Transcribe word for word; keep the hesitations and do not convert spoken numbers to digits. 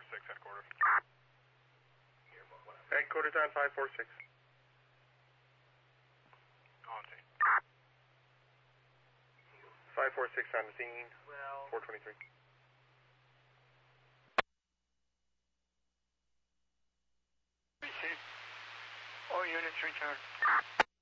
six, headquarters. Headquarters on five four six. On scene. five four six on the scene. Well. four twenty-three. All units return.